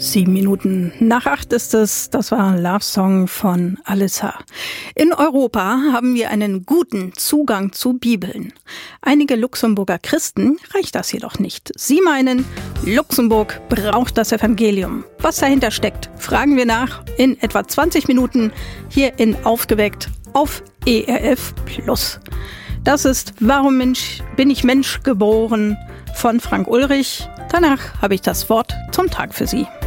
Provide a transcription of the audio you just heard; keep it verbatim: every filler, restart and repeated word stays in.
Sieben Minuten nach acht ist es. Das war ein Love Song von Alissa. In Europa haben wir einen guten Zugang zu Bibeln. Einige Luxemburger Christen reicht das jedoch nicht. Sie meinen, Luxemburg braucht das Evangelium. Was dahinter steckt, fragen wir nach in etwa zwanzig Minuten hier in Aufgeweckt auf E R F Plus. Das ist Warum Mensch, bin ich Mensch geboren von Frank Ulrich. Danach habe ich das Wort zum Tag für Sie.